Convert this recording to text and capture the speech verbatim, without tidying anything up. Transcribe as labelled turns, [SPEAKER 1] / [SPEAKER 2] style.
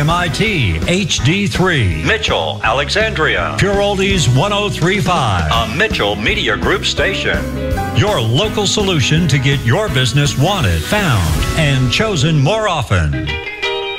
[SPEAKER 1] M I T H D three, Mitchell, Alexandria, Pure Oldies one oh three point five, a Mitchell Media Group station. Your local solution to get your business wanted, found, and chosen more often.